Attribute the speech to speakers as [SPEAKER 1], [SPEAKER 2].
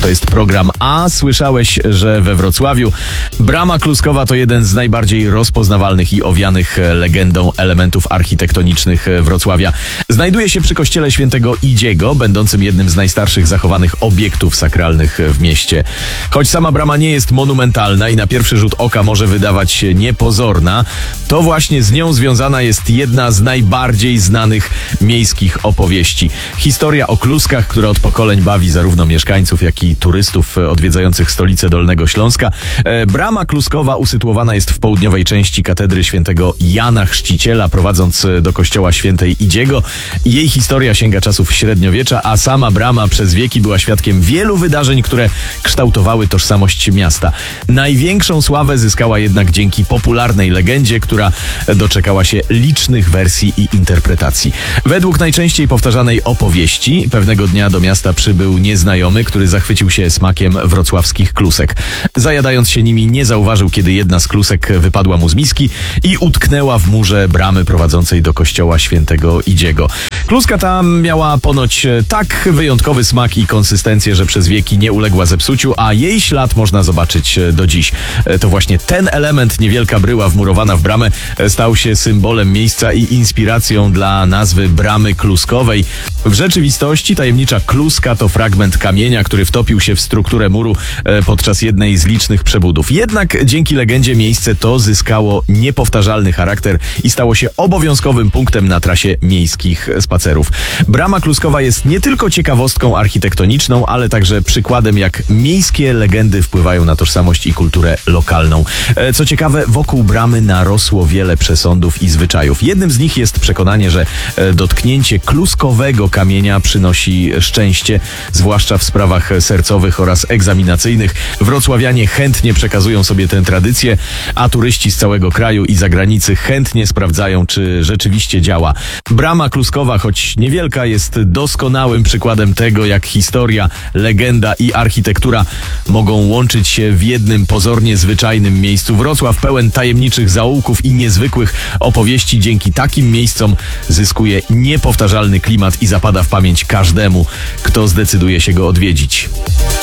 [SPEAKER 1] To jest program A. Słyszałeś, że we Wrocławiu Brama Kluskowa to jeden z najbardziej rozpoznawalnych i owianych legendą elementów architektonicznych Wrocławia. Znajduje się przy kościele świętego Idziego, będącym jednym z najstarszych zachowanych obiektów sakralnych w mieście. Choć sama brama nie jest monumentalna i na pierwszy rzut oka może wydawać się niepozorna, to właśnie z nią związana jest jedna z najbardziej znanych miejskich opowieści. Historia o kluskach, która od pokoleń bawi zarówno mieszkańców, jak i turystów odwiedzających stolicę Dolnego Śląska. Brama Kluskowa usytuowana jest w południowej części katedry świętego Jana Chrzciciela, prowadząc do kościoła świętej Idziego. Jej historia sięga czasów średniowiecza, a sama brama przez wieki była świadkiem wielu wydarzeń, które kształtowały tożsamość miasta. Największą sławę zyskała jednak dzięki popularnej legendzie, która doczekała się licznych wersji i interpretacji. Według najczęściej powtarzanej opowieści, pewnego dnia do miasta przybył nieznajomy, który zachwycił się smakiem wrocławskich klusek. Zajadając się nimi, nie zauważył, kiedy jedna z klusek wypadła mu z miski i utknęła w murze bramy prowadzącej do kościoła świętego Idziego. Kluska ta miała ponoć tak wyjątkowy smak i konsystencję, że przez wieki nie uległa zepsuciu, a jej ślad można zobaczyć do dziś. To właśnie ten element, niewielka bryła wmurowana w bramę, stał się symbolem miejsca i inspiracją dla nazwy Bramy Kluskowej. W rzeczywistości tajemnicza kluska to fragment kamienia, który wtopił się w strukturę muru podczas jednej z licznych przebudów. Jednak dzięki legendzie miejsce to zyskało niepowtarzalny charakter i stało się obowiązkowym punktem na trasie miejskich spacerów. Brama Kluskowa jest nie tylko ciekawostką architektoniczną, ale także przykładem, jak miejskie legendy wpływają na tożsamość i kulturę lokalną. Co ciekawe, wokół bramy narosło wiele przesądów i zwyczajów. Jednym z nich jest przekonanie, że dotknięcie kluskowego kamienia przynosi szczęście, zwłaszcza w sprawach sercowych oraz egzaminacyjnych. Wrocławianie chętnie przekazują sobie tę tradycję, a turyści z całego kraju i zagranicy chętnie sprawdzają, czy rzeczywiście działa. Brama Kluskowa, choć niewielka, jest doskonałym przykładem tego, jak historia, legenda i architektura mogą łączyć się w jednym pozornie zwyczajnym miejscu. Wrocław pełen tajemniczych zaułków i niezwykłych opowieści dzięki takim miejscom zyskuje niepowtarzalny klimat i zapada w pamięć każdemu, kto zdecyduje się go odwiedzić.